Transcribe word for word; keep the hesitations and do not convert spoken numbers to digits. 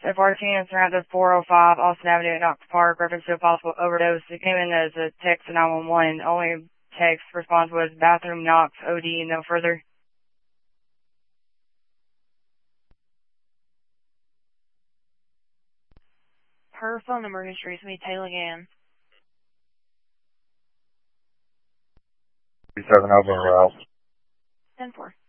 So fourteen is around the four oh five Austin Avenue at Knox Park, reference to a possible overdose. It came in as a text to nine one one. Only text response was bathroom Knox, O D, no further. Her phone number history is me, Taylor Gann. seven over route. ten four.